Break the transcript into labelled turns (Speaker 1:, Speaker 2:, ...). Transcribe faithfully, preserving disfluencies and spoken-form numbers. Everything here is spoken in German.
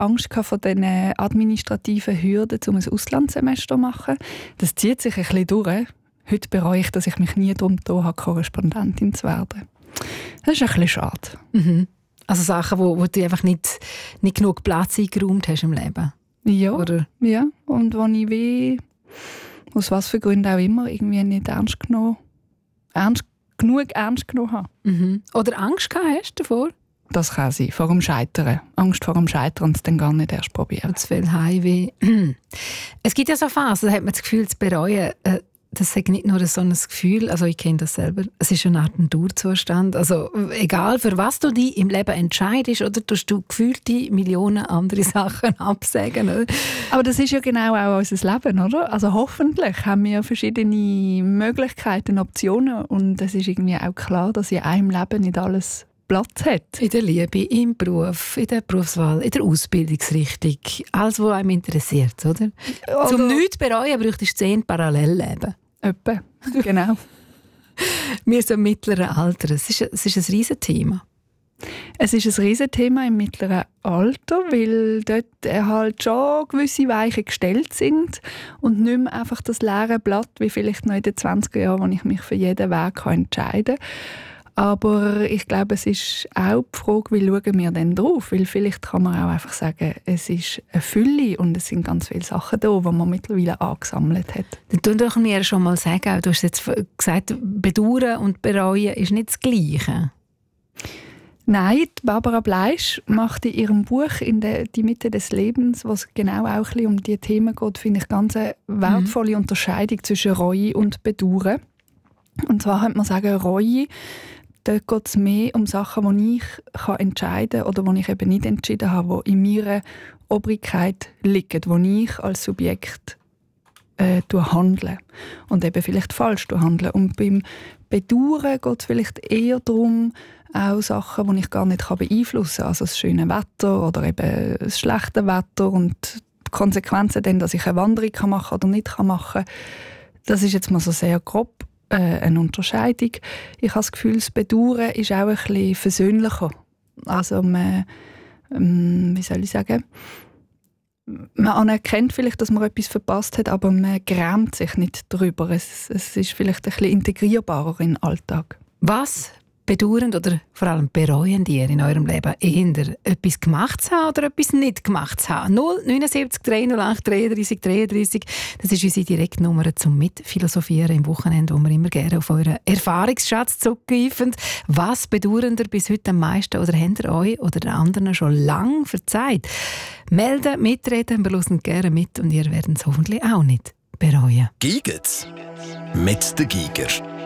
Speaker 1: Angst vor diesen administrativen Hürden, um ein Auslandssemester zu machen. Das zieht sich ein bisschen durch. Heute bereue ich, dass ich mich nie darum getan habe, Korrespondentin zu werden. Das ist ein bisschen schade.
Speaker 2: Mhm. Also Sachen, wo, wo du einfach nicht, nicht genug Platz eingeräumt hast im Leben?
Speaker 1: Ja,
Speaker 2: oder?
Speaker 1: Ja. Und wo ich wie, aus was für Gründen auch immer, irgendwie nicht ernst genommen, ernst, genug ernst genommen habe.
Speaker 2: Mhm. Oder Angst gehabt hast du davor?
Speaker 1: Das kann sein, vor dem Scheitern. Angst vor dem Scheitern und es dann gar nicht erst probieren.
Speaker 2: Zu viel Heimweh. Es gibt ja so Phasen, da hat man das Gefühl, zu bereuen. Äh, Das ist nicht nur so ein Gefühl, also ich kenne das selber, es ist eine Art Dauerzustand. Also egal, für was du dich im Leben entscheidest, oder tust du gefühlte Millionen andere Sachen absagen. Oder?
Speaker 1: Aber das ist ja genau auch unser Leben, oder? Also hoffentlich haben wir verschiedene Möglichkeiten, Optionen und es ist irgendwie auch klar, dass in einem Leben nicht alles Platz hat.
Speaker 2: In der Liebe, im Beruf, in der Berufswahl, in der Ausbildungsrichtung, alles, was einem interessiert, oder? oder Zum nichts bereuen bräuchtest du zehn Parallelleben.
Speaker 1: Etwa, genau.
Speaker 2: Wir sind im mittleren Alter. Es ist, es ist ein Riesenthema.
Speaker 1: Es ist ein Riesenthema im mittleren Alter, weil dort halt schon gewisse Weichen gestellt sind und nicht mehr einfach das leere Blatt, wie vielleicht noch in den zwanziger Jahren, wo ich mich für jeden Weg entscheiden kann. Aber ich glaube, es ist auch die Frage, wie schauen wir denn drauf? Weil vielleicht kann man auch einfach sagen, es ist eine Fülle und es sind ganz viele Sachen da, die man mittlerweile angesammelt hat.
Speaker 2: Dann doch mir schon mal sagen, du hast jetzt gesagt, bedauern und bereuen ist nicht das Gleiche.
Speaker 1: Nein, Barbara Bleisch macht in ihrem Buch «In der, die Mitte des Lebens», wo es genau auch ein bisschen um diese Themen geht, finde ich ganz eine wertvolle mhm. Unterscheidung zwischen Reue und Bedauern. Und zwar könnte man sagen, Reue, dort geht es mehr um Sachen, die ich entscheiden kann oder die ich eben nicht entschieden habe, die in meiner Obrigkeit liegen, die ich als Subjekt äh, handle und eben vielleicht falsch handle. Und beim Bedauern geht es vielleicht eher darum, auch Sachen, die ich gar nicht beeinflussen kann, also das schöne Wetter oder eben das schlechte Wetter und die Konsequenzen dann, dass ich eine Wanderung machen kann oder nicht machen kann. Das ist jetzt mal so sehr grob eine Unterscheidung. Ich habe das Gefühl, das Bedauern ist auch ein bisschen versöhnlicher. Also man, ähm, wie soll ich sagen, man anerkennt vielleicht, dass man etwas verpasst hat, aber man grämt sich nicht darüber. Es, es ist vielleicht ein bisschen integrierbarer in den Alltag.
Speaker 2: Was bedauernd oder vor allem bereuen ihr in eurem Leben eher, etwas gemacht zu haben oder etwas nicht gemacht zu haben? null neun sieben drei null acht dreiunddreissig dreiunddreissig, das ist unsere Direktnummer zum Mitphilosophieren im Wochenende, wo wir immer gerne auf euren Erfahrungsschatz zurückgreifen. Was bedauern ihr bis heute am meisten oder habt ihr euch oder den anderen schon lange verzeiht? Melden, mitreden, wir hören gerne mit und ihr werdet es hoffentlich auch nicht bereuen.
Speaker 3: Giget's mit der Giger.